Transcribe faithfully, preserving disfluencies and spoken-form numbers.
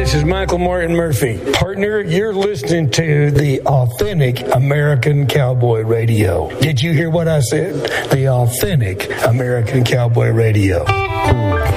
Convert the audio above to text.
This is Michael Martin Murphy. Partner, you're listening to the authentic American Cowboy Radio. Did you hear what I said? The authentic American Cowboy Radio.